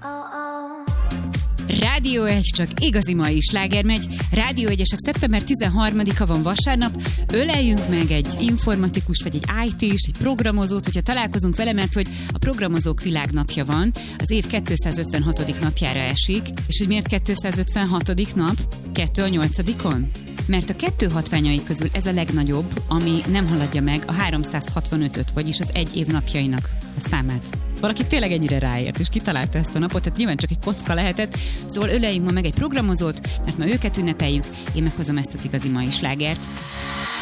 Rádió 1, csak igazi mai sláger megy. Rádió 1-esek szeptember 13-a van vasárnap. Öleljünk meg egy informatikus, vagy egy IT-s, egy programozót, hogyha találkozunk vele, mert hogy a programozók világnapja van, az év 256. napjára esik. És hogy miért 256. nap? 2 a 8-on? Mert a 2 hatványai közül ez a legnagyobb, ami nem haladja meg a 365-öt, vagyis az egy év napjainak a számát. Valaki tényleg ennyire ráért, és kitalálta ezt a napot, tehát nyilván csak egy kocka lehetett. Szóval öleljünk ma meg egy programozót, mert ma őket ünnepeljük, én meghozom ezt az igazi mai slágert.